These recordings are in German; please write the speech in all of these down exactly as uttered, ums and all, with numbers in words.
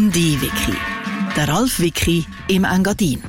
Die Wiki. Der Ralf Wiki im Engadin.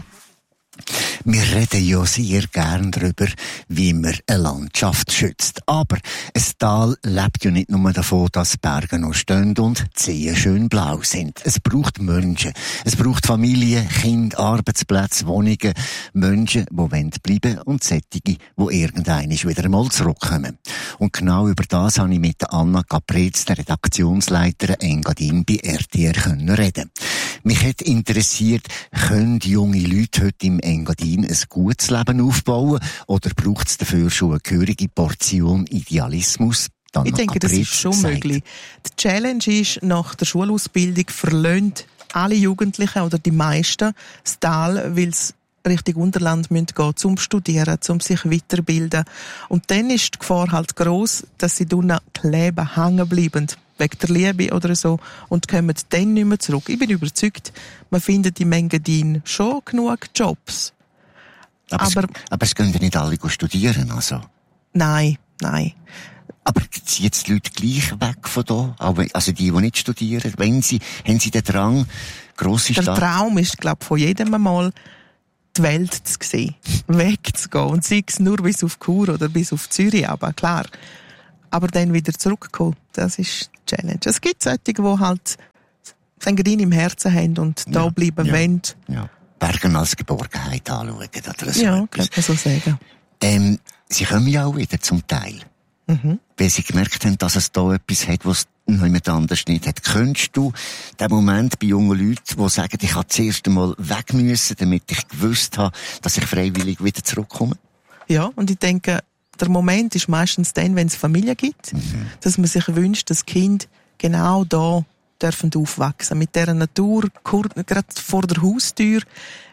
Wir reden ja sehr gern darüber, wie man eine Landschaft schützt. Aber ein Tal lebt ja nicht nur davon, dass Berge noch stehen und die Seen schön blau sind. Es braucht Menschen. Es braucht Familien, Kinder, Arbeitsplätze, Wohnungen, Menschen, die bleiben wollen und solche, die irgendwann wieder einmal zurückkommen. Und genau über das habe ich mit Anna Capretz, der Redaktionsleiterin Engadin bei R T R, können reden. Mich hat interessiert, können junge Leute heute im Engadin ein gutes Leben aufbauen oder braucht es dafür schon eine gehörige Portion Idealismus? Dann ich denke, das ist schon sagt. möglich. Die Challenge ist, nach der Schulausbildung verlassen alle Jugendlichen oder die meisten das Tal, weil sie Richtung Unterland gehen müssen, zum Studieren, zum sich weiterbilden. Und dann ist die Gefahr halt gross, dass sie drinnen kleben, hängen bleiben, wegen der Liebe oder so, und kommen dann nicht mehr zurück. Ich bin überzeugt, man findet im Engadin schon genug Jobs. Aber, aber, es, aber es gehen ja nicht alle studieren, also? Nein, nein. Aber ziehen jetzt die Leute gleich weg von da? Also die, die nicht studieren, wenn sie, haben sie den Drang, grosse Stadt? Der Traum ist, glaube ich, von jedem einmal, die Welt zu sehen, wegzugehen. Und sei es nur bis auf Chur oder bis auf Zürich, aber klar. Aber dann wieder zurückkommen, das ist die Challenge. Es gibt solche, die halt das Engadin im Herzen haben und ja, da bleiben ja, wollen. Ja. Bergen als Geborgenheit anschauen, oder so. Ja, kann man so sagen. Ähm, sie kommen ja auch wieder zum Teil. Mhm. Weil sie gemerkt haben, dass es da etwas hat, was niemand anders nicht hat. Könntest du den Moment bei jungen Leuten, die sagen, ich habe zuerst einmal weg müssen, damit ich gewusst habe, dass ich freiwillig wieder zurückkomme? Ja, und ich denke, der Moment ist meistens dann, wenn es Familie gibt, mhm. dass man sich wünscht, dass Kinder genau da dürfen aufwachsen. Mit dieser Natur, gerade vor der Haustür,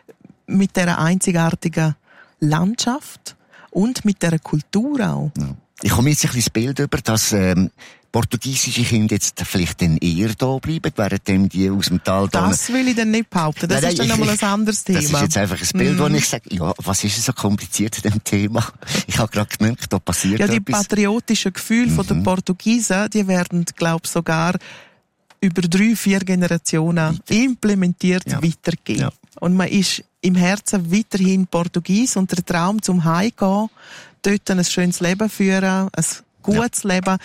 mit dieser einzigartigen Landschaft und mit dieser Kultur auch. Ja. Ich komme jetzt ein bisschen das Bild über, dass ähm, portugiesische Kinder jetzt vielleicht dann eher da bleiben, während die aus dem Tal da... Das will ich dann nicht behaupten. Das nein, ist dann nochmal ein anderes Thema. Das ist jetzt einfach ein Bild, mm. wo ich sage, ja, was ist so kompliziert in dem Thema? Ich habe gerade gemerkt, da passiert ja, die etwas. patriotischen Gefühle mhm. der Portugiesen, die werden, glaube ich, sogar über drei, vier Generationen Weiter. implementiert ja. weitergehen. Ja. Und man ist im Herzen weiterhin Portugies und der Traum zum Heimgehen, dort ein schönes Leben führen, ein gutes ja. Leben,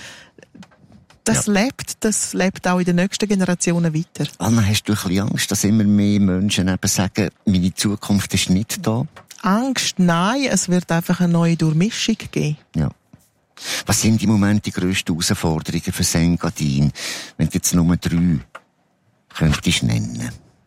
das ja. lebt, das lebt auch in den nächsten Generationen weiter. Anna, hast du ein bisschen Angst, dass immer mehr Menschen eben sagen, meine Zukunft ist nicht da? Angst? Nein, es wird einfach eine neue Durchmischung geben. Ja. Was sind im Moment die grössten Herausforderungen für Engadin, wenn du jetzt nur drei könntest nennen?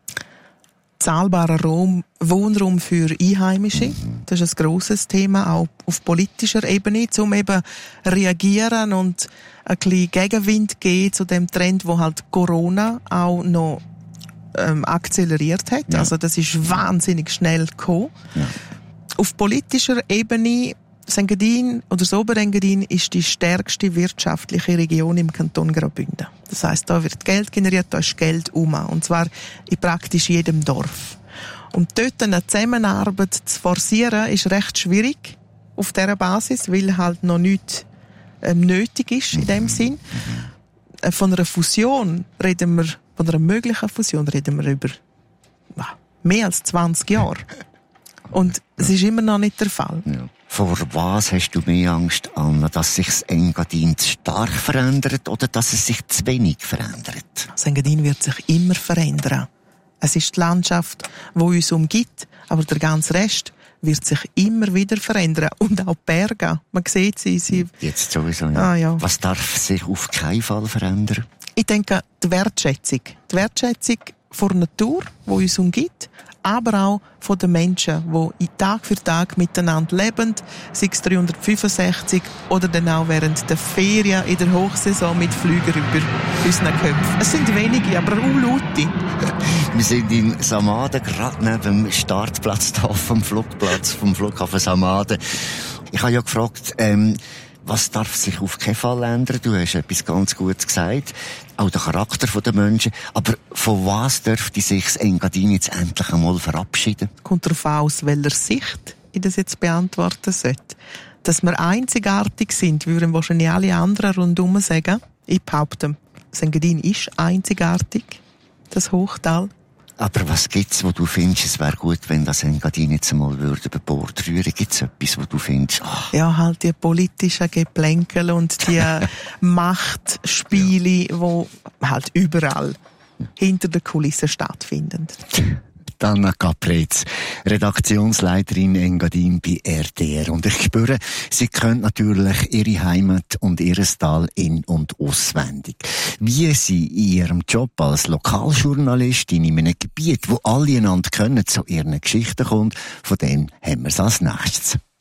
Zahlbarer Raum, Wohnraum für Einheimische. Mhm. Das ist ein grosses Thema, auch auf politischer Ebene, um eben reagieren und ein bisschen Gegenwind geben zu dem Trend, wo halt Corona auch noch ähm, akzeleriert hat. Ja. Also das ist wahnsinnig schnell gekommen. Ja. Auf politischer Ebene, Engadin oder das Oberengadin ist die stärkste wirtschaftliche Region im Kanton Graubünden. Das heisst, da wird Geld generiert, da ist Geld um. Und zwar in praktisch jedem Dorf. Und dort eine Zusammenarbeit zu forcieren, ist recht schwierig auf dieser Basis, weil halt noch nichts ähm, nötig ist in dem Sinn. Äh, von einer Fusion reden wir, von einer möglichen Fusion reden wir über ja, mehr als zwanzig Jahre. Und es ist immer noch nicht der Fall. Ja. Vor was hast du mehr Angst, Anna? Dass sich das Engadin zu stark verändert oder dass es sich zu wenig verändert? Das Engadin wird sich immer verändern. Es ist die Landschaft, die uns umgibt, aber der ganze Rest wird sich immer wieder verändern. Und auch die Berge. Man sieht sie. sie Jetzt sowieso, ja. Ah, ja. Was darf sich auf keinen Fall verändern? Ich denke, die Wertschätzung. Die Wertschätzung vor der Natur, die uns umgibt, aber auch von den Menschen, die Tag für Tag miteinander leben, sei es dreihundertfünfundsechzig oder dann auch während der Ferien in der Hochsaison mit Flügen über unseren Köpfen. Es sind wenige, aber auch laute. Wir sind in Samaden, gerade neben dem Startplatz da vom Flugplatz, vom Flughafen Samaden. Ich habe ja gefragt, ähm, was darf sich auf keinen Fall ändern? Du hast etwas ganz Gutes gesagt. Auch der Charakter der Menschen. Aber von was dürfte sich das Engadin jetzt endlich einmal verabschieden? Kommt darauf an, aus welcher Sicht ich das jetzt beantworten sollte. Dass wir einzigartig sind, würden wahrscheinlich alle anderen rundherum sagen. Ich behaupte, das Engadin ist einzigartig. das Hochtal. Aber was gibt's, wo du findest, es wäre gut, wenn das Engadin jetzt einmal würde über Bord rühren? Gibt's etwas, wo du findest, ach. Ja, halt die politischen Geplänkel und die Machtspiele, ja. wo halt überall hinter den Kulissen stattfinden. Anna Capretz, Redaktionsleiterin Engadin bei R T R. Und ich spüre, sie kennt natürlich ihre Heimat und ihr Tal in- und auswendig. Wie sie in ihrem Job als Lokaljournalistin in einem Gebiet, wo alle einander kennen, zu ihren Geschichten kommt, von dem haben wir es als nächstes.